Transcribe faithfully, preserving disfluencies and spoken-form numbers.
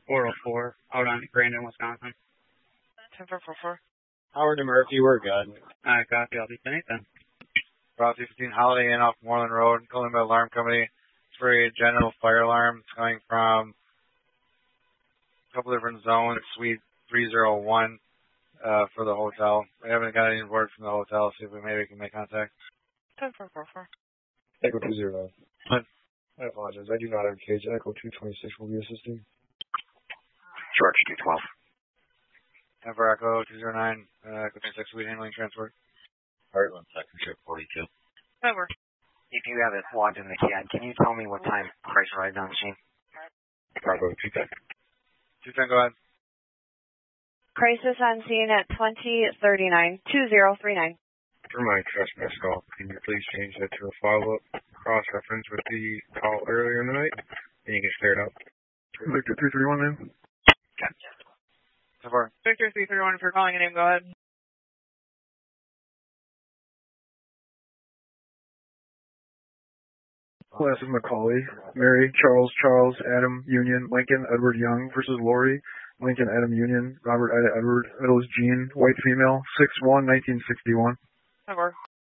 four oh four, out on Brandon, Wisconsin. ten four four four. Howard to Murphy, we're good. Alright, copy. I'll be finished then. Route fifteen Holiday Inn off Moreland Road, calling by alarm company for a general fire alarm. It's coming from a couple different zones, suite three oh one uh, for the hotel. We haven't got any word from the hotel, see if we maybe can make contact. ten four four four. Echo two zero. What? I apologize. I do not have a cage. Echo two twenty-six will be assisting. George two twelve. ten for Echo two zero nine, uh, Echo twenty-six, we handling transport. Heartland, second ship forty-two. Over. If you have it logged in the C A D, can you tell me what time Price arrived on the scene? Bravo two ten. two ten, go ahead. Crisis on scene at twenty thirty-nine, two zero three nine. For my trespass call, can you please change that to a follow-up cross-reference with the call earlier in the night? And you can clear it up. Victor three three one now. So far. Victor three three one, if you're calling a name, go ahead. Class of Macaulay, Mary, Charles, Charles, Adam, Union, Lincoln, Edward Young versus Lori, Lincoln, Adam, Union, Robert, Ida, Edward, Middles, Jean, white female, six one, nineteen sixty-one. Over.